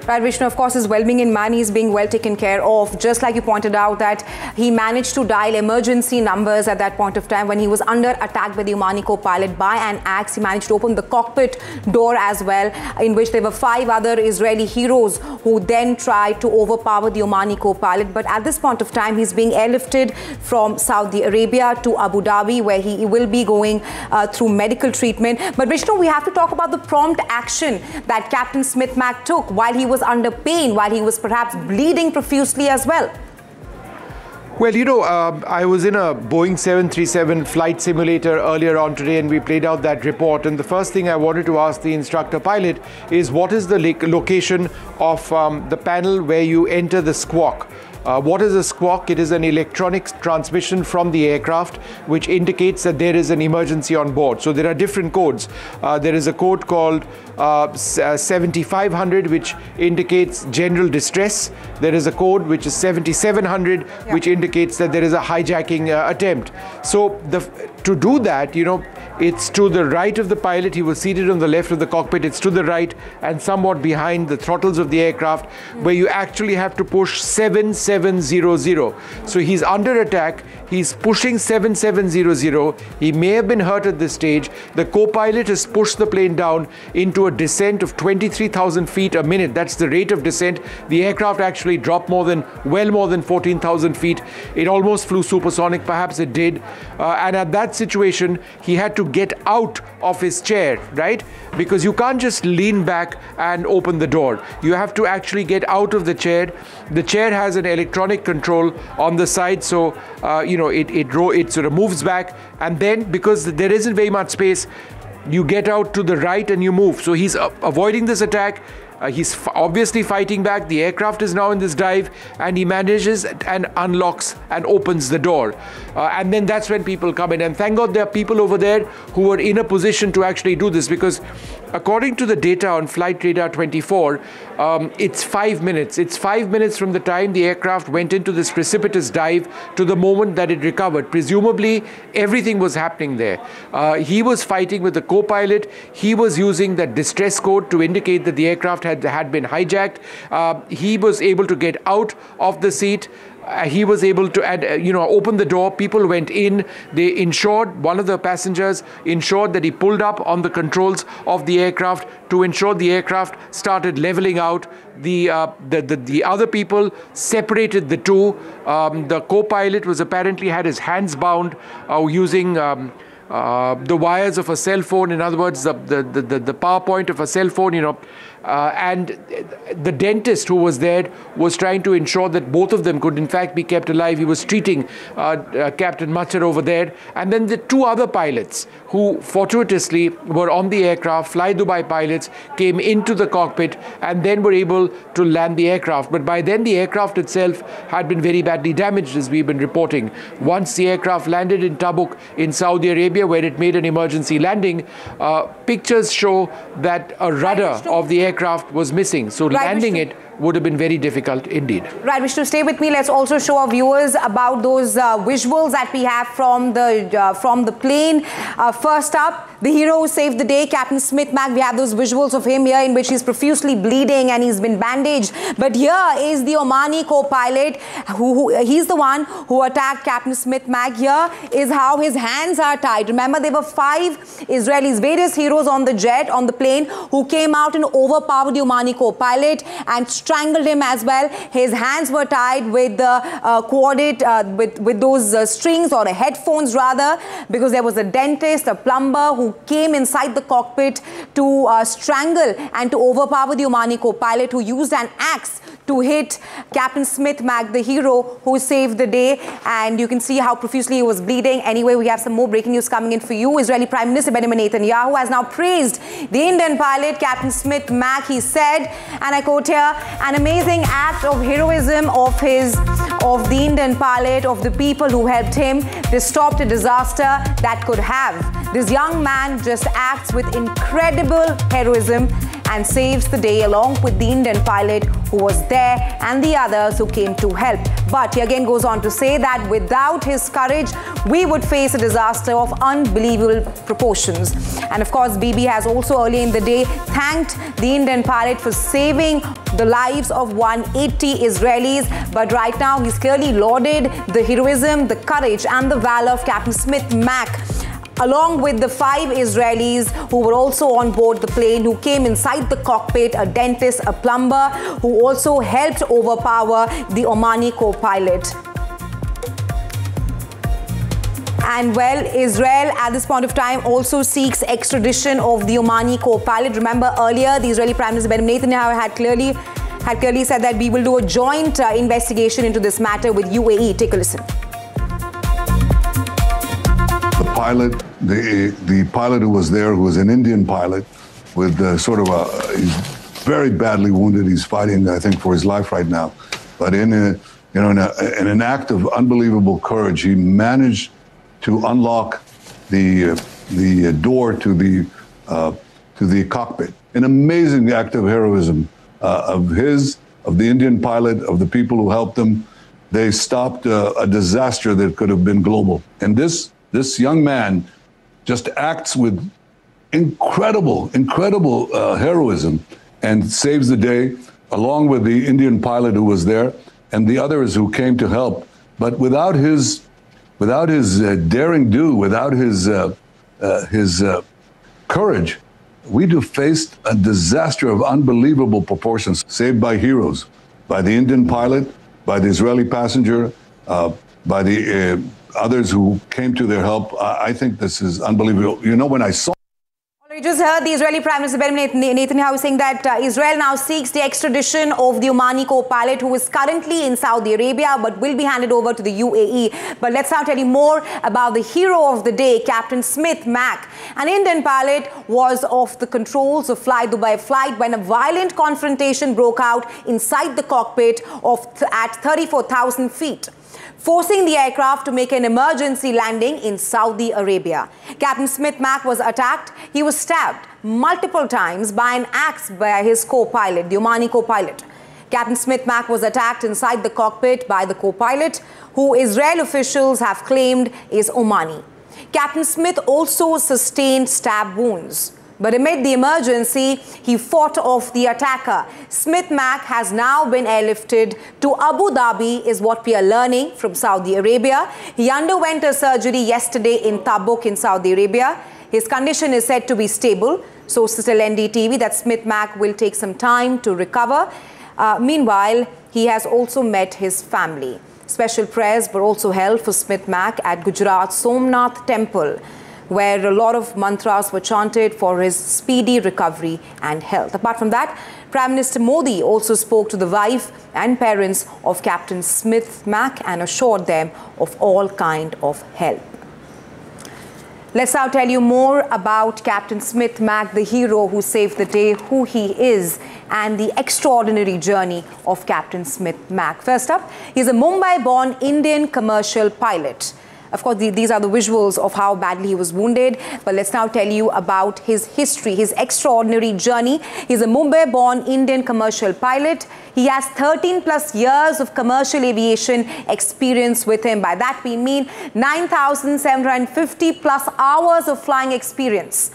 Right, Vishnu, of course, his well-being in Mani is being well taken care of. Just like you pointed out that he managed to dial emergency numbers at that point of time when he was under attack by the Omani co-pilot by an axe. He managed to open the cockpit door as well, in which there were 5 other Israeli heroes who then tried to overpower the Omani co-pilot. But at this point of time, he's being airlifted from Saudi Arabia to Abu Dhabi, where he will be going through medical treatment. But Vishnu, we have to talk about the prompt action that Captain Smith-Mac took while he was under pain, while he was perhaps bleeding profusely as well. Well, you know, I was in a Boeing 737 flight simulator earlier on today, and we played out that report. And the first thing I wanted to ask the instructor pilot is, what is the location of the panel where you enter the squawk? What is a squawk? It is an electronic transmission from the aircraft which indicates that there is an emergency on board. So there are different codes. There is a code called 7500, which indicates general distress. There is a code which is 7700, which indicates that there is a hijacking attempt. So to do that, you know, it's to the right of the pilot. He was seated on the left of the cockpit. It's to the right and somewhat behind the throttles of the aircraft, where you actually have to push 7700. So he's under attack. He's pushing 7700. He may have been hurt at this stage. The co-pilot has pushed the plane down into a descent of 23,000 feet a minute. That's the rate of descent. The aircraft actually dropped well more than 14,000 feet. It almost flew supersonic. Perhaps it did. And at that situation, he had to get out of his chair, right? Because you can't just lean back and open the door. You have to actually get out of the chair. The chair has an electronic control on the side, so you know, it sort of moves back, and then because there isn't very much space, you get out to the right and you move. So he's avoiding this attack. He's obviously fighting back. The aircraft is now in this dive, and he manages and unlocks and opens the door. And then that's when people come in. And thank God there are people over there who are in a position to actually do this, because according to the data on Flight Radar 24, it's 5 minutes. It's 5 minutes from the time the aircraft went into this precipitous dive to the moment that it recovered. Presumably, everything was happening there. He was fighting with the co-pilot. He was using that distress code to indicate that the aircraft had been hijacked. He was able to get out of the seat. He was able to open the door. People went in. They ensured, one of the passengers ensured that he pulled up on the controls of the aircraft to ensure the aircraft started leveling out. The other people separated the two. The co-pilot was apparently had his hands bound using the wires of a cell phone. In other words, the power point of a cell phone, you know. And the dentist who was there was trying to ensure that both of them could in fact be kept alive. He was treating Captain Machar over there. And then the 2 other pilots who fortuitously were on the aircraft, Fly Dubai pilots, came into the cockpit and then were able to land the aircraft. But by then the aircraft itself had been very badly damaged, as we've been reporting. Once the aircraft landed in Tabuk in Saudi Arabia, where it made an emergency landing, pictures show that a rudder of the aircraft was missing. So landing it would have been very difficult indeed. Right, Vishnu, stay with me. Let's also show our viewers about those visuals that we have from the plane. First up, the hero who saved the day, Captain Smith-Mac. We have those visuals of him here in which he's profusely bleeding and he's been bandaged. But here is the Omani co-pilot. He's the one who attacked Captain Smith-Mac. Here is how his hands are tied. Remember, there were 5 Israelis, various heroes on the jet, on the plane, who came out and overpowered the Omani co-pilot and strangled him as well. His hands were tied with the with those strings, or headphones rather, because there was a dentist, a plumber, who came inside the cockpit to strangle and to overpower the Omani co-pilot, who used an axe to hit Captain Smith-Mac, the hero who saved the day. And you can see how profusely he was bleeding. Anyway, we have some more breaking news coming in for you. Israeli Prime Minister Benjamin Netanyahu has now praised the Indian pilot, Captain Smith-Mac. He said, and I quote here, an amazing act of heroism of the Indian pilot, of the people who helped him. They stopped a disaster that could have. This young man just acts with incredible heroism and saves the day, along with the Indian pilot who was there and the others who came to help. But he again goes on to say that without his courage, we would face a disaster of unbelievable proportions. And of course, Bibi has also earlier in the day thanked the Indian pilot for saving the lives of 180 Israelis. But right now, he's clearly lauded the heroism, the courage and the valor of Captain Smith Mac, along with the 5 Israelis who were also on board the plane, who came inside the cockpit, a dentist, a plumber, who also helped overpower the Omani co-pilot. And well, Israel at this point of time also seeks extradition of the Omani co-pilot. Remember earlier, the Israeli Prime Minister Benjamin Netanyahu had clearly said that we will do a joint investigation into this matter with UAE. Take a listen. The pilot who was there, who was an Indian pilot with he's very badly wounded. He's fighting, I think, for his life right now. But in an act of unbelievable courage, he managed to unlock the door to the cockpit. An amazing act of heroism of the Indian pilot, of the people who helped him. They stopped a disaster that could have been global. And this young man just acts with incredible heroism and saves the day, along with the Indian pilot who was there and the others who came to help. But without his daring do, without his courage, we'd have faced a disaster of unbelievable proportions. Saved by heroes, by the Indian pilot, by the Israeli passenger, by the others who came to their help. I think this is unbelievable. You know, when I saw... We just heard the Israeli Prime Minister Benjamin Netanyahu saying that Israel now seeks the extradition of the Omani co-pilot who is currently in Saudi Arabia but will be handed over to the UAE. But let's now tell you more about the hero of the day, Captain Smith Mac. An Indian pilot was off the controls of Fly Dubai flight when a violent confrontation broke out inside the cockpit at 34,000 feet, forcing the aircraft to make an emergency landing in Saudi Arabia. Captain Smith Mac was attacked. He was stabbed multiple times by an axe by his co-pilot, the Omani co-pilot. Captain Smith Mac was attacked inside the cockpit by the co-pilot, who Israel officials have claimed is Omani. Captain Smith also sustained stab wounds. But amid the emergency, he fought off the attacker. Smith Mac has now been airlifted to Abu Dhabi, is what we are learning from Saudi Arabia. He underwent a surgery yesterday in Tabuk in Saudi Arabia. His condition is said to be stable. Sources tell NDTV that Smith Mac will take some time to recover. Meanwhile, he has also met his family. Special prayers were also held for Smith Mac at Gujarat Somnath Temple, where a lot of mantras were chanted for his speedy recovery and health. Apart from that, Prime Minister Modi also spoke to the wife and parents of Captain Smith Mac and assured them of all kind of help. Let's now tell you more about Captain Smith Mac, the hero who saved the day, who he is, and the extraordinary journey of Captain Smith Mac. First up, he's a Mumbai-born Indian commercial pilot. Of course, these are the visuals of how badly he was wounded. But let's now tell you about his history, his extraordinary journey. He's a Mumbai-born Indian commercial pilot. He has 13 plus years of commercial aviation experience with him. By that we mean 9,750 plus hours of flying experience,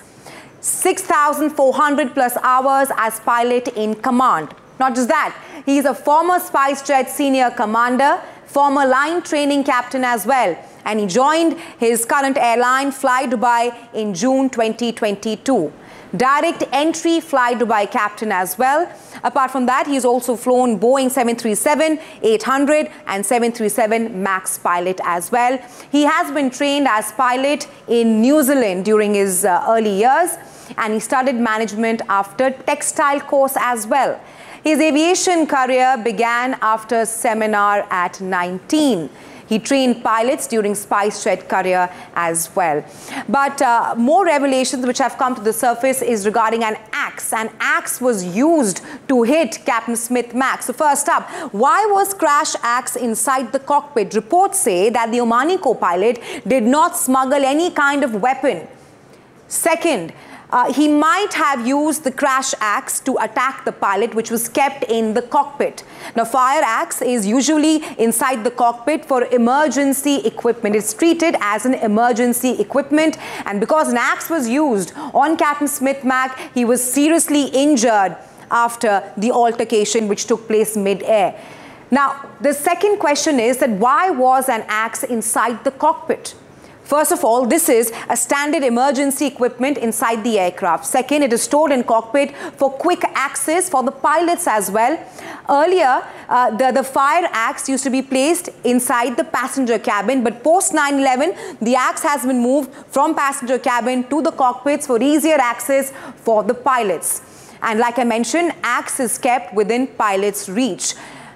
6,400 plus hours as pilot in command. Not just that, he is a former SpiceJet senior commander, former line training captain as well. And he joined his current airline, Fly Dubai, in June 2022. Direct entry Fly Dubai captain as well. Apart from that, he's also flown Boeing 737-800 and 737 MAX pilot as well. He has been trained as pilot in New Zealand during his early years, and he studied management after textile course as well. His aviation career began after seminar at 19. He trained pilots during SpiceJet career as well. But more revelations which have come to the surface is regarding an axe. An axe was used to hit Captain Smith Mac. So first up, why was crash axe inside the cockpit? Reports say that the Omani co-pilot did not smuggle any kind of weapon. Second, he might have used the crash axe to attack the pilot, which was kept in the cockpit. Now, fire axe is usually inside the cockpit for emergency equipment. It's treated as an emergency equipment, and because an axe was used on Captain Smith-Mac, he was seriously injured after the altercation which took place mid-air. Now, the second question is that why was an axe inside the cockpit? First of all, this is a standard emergency equipment inside the aircraft. Second, it is stored in cockpit for quick access for the pilots as well. Earlier, the fire axe used to be placed inside the passenger cabin, but post 9/11, the axe has been moved from passenger cabin to the cockpits for easier access for the pilots. And like I mentioned, axe is kept within pilots' reach.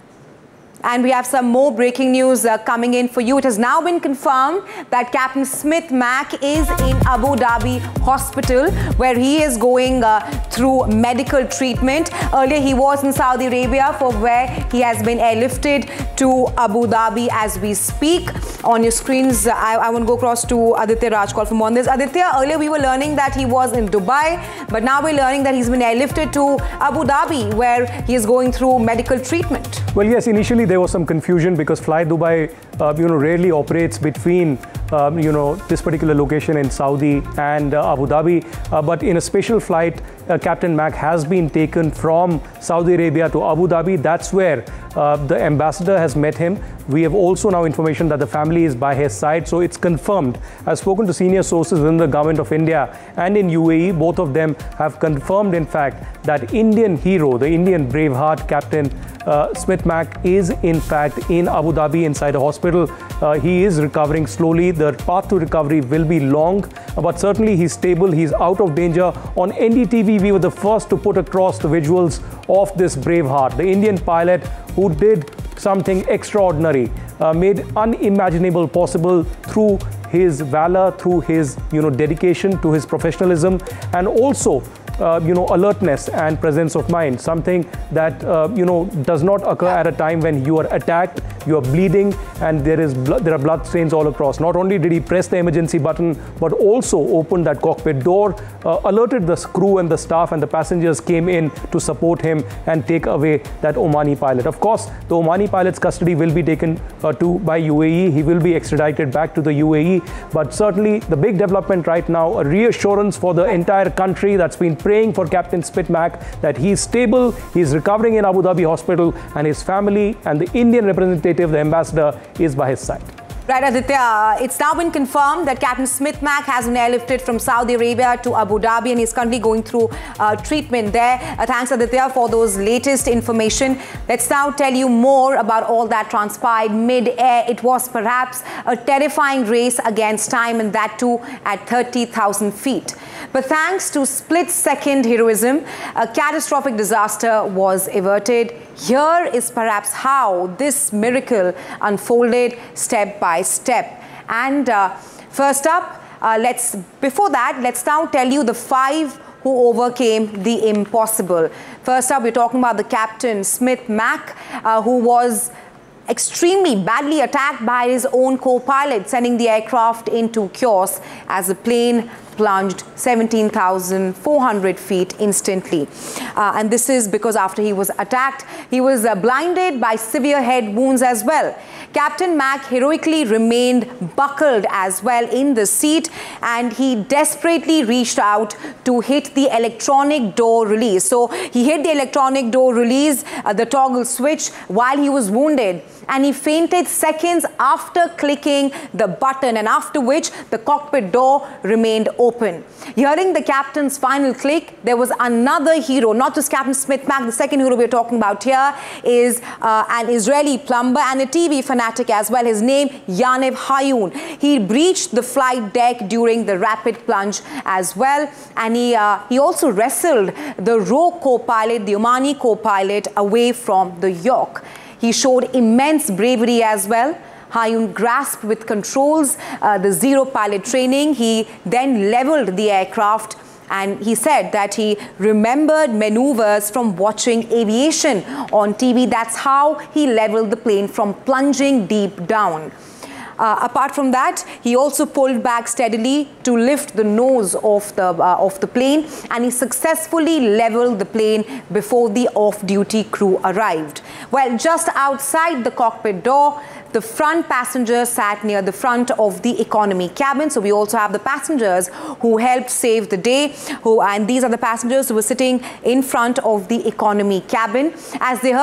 And we have some more breaking news coming in for you. It has now been confirmed that Captain Smith-Mac is in Abu Dhabi hospital, where he is going through medical treatment. Earlier, he was in Saudi Arabia, for where he has been airlifted to Abu Dhabi as we speak. On your screens, I want to go across to Aditya Rajkot from on this. Aditya, earlier we were learning that he was in Dubai, but now we're learning that he's been airlifted to Abu Dhabi, where he is going through medical treatment. Well, yes, initially there was some confusion because Fly Dubai, rarely operates between, this particular location in Saudi and Abu Dhabi. But in a special flight, Captain Mac has been taken from Saudi Arabia to Abu Dhabi. That's where the ambassador has met him. We have also now information that the family is by his side. So it's confirmed. I've spoken to senior sources in the government of India and in UAE. Both of them have confirmed, in fact, that Indian hero, the Indian braveheart, Captain Smith-Mac, is in fact in Abu Dhabi inside a hospital. He is recovering slowly. The path to recovery will be long, but certainly he's stable. He's out of danger. On NDTV, we were the first to put across the visuals of this braveheart, the Indian pilot who did something extraordinary, made unimaginable possible through his valor, through his dedication to his professionalism, and also alertness and presence of mind, something that does not occur at a time when you are attacked, you are bleeding, and there are blood stains all across. Not only did he press the emergency button, but also opened that cockpit door, alerted the crew and the staff, and the passengers came in to support him and take away that Omani pilot. Of course, the Omani pilot's custody will be taken by UAE. He will be extradited back to the UAE. But certainly the big development right now, a reassurance for the entire country that's been praying for Captain Smith-Mac that he's stable, he's recovering in Abu Dhabi hospital, and his family and the Indian representative, the ambassador, is by his side. Right, Aditya, it's now been confirmed that Captain Smith-Mac has been airlifted from Saudi Arabia to Abu Dhabi, and he's currently going through treatment there. Thanks, Aditya, for those latest information. Let's now tell you more about all that transpired mid-air. It was perhaps a terrifying race against time, and that too at 30,000 feet. But thanks to split-second heroism, a catastrophic disaster was averted. Here is perhaps how this miracle unfolded step by step. And first up, before that, let's now tell you the 5 who overcame the impossible. First up, we're talking about the Captain Smith-Mac, who was extremely badly attacked by his own co-pilot, sending the aircraft into chaos as the plane plunged 17,400 feet instantly. And this is because after he was attacked, he was blinded by severe head wounds as well. Captain Mac heroically remained buckled as well in the seat, and he desperately reached out to hit the electronic door release. So he hit the electronic door release, the toggle switch, while he was wounded, and he fainted seconds after clicking the button, and after which the cockpit door remained open. Hearing the captain's final click, there was another hero, not just Captain Smith-Mac. The second hero we're talking about here is an Israeli plumber and a TV fanatic as well. His name, Yaniv Hayoun. He breached the flight deck during the rapid plunge as well, and he also wrestled the row co-pilot, the Omani co-pilot, away from the yoke. He showed immense bravery as well. Hayoun grasped with controls the zero pilot training. He then leveled the aircraft, and he said that he remembered maneuvers from watching aviation on TV. That's how he leveled the plane from plunging deep down. Apart from that, he also pulled back steadily to lift the nose of the plane, and he successfully leveled the plane before the off-duty crew arrived. Well, just outside the cockpit door, the front passengers sat near the front of the economy cabin. So we also have the passengers who helped save the day, and these are the passengers who were sitting in front of the economy cabin. As they heard